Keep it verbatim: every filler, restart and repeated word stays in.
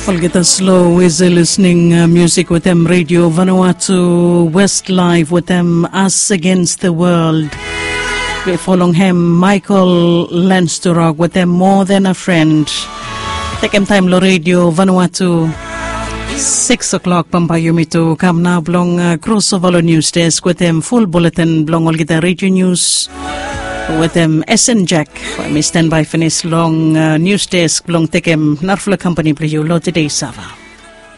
Folgeta Slow is uh, listening uh, music with them Radio Vanuatu West Live with them Us Against the World. We follow him Michael Lensturog with them More Than a Friend. Take him time lo Radio Vanuatu six o'clock pampayumi to come now blong uh, crossover news desk with them full bulletin blong all get the radio news. With them S N Jack, I stand by finish long uh, news desk, long take him Narfla company play you lot today, Sava.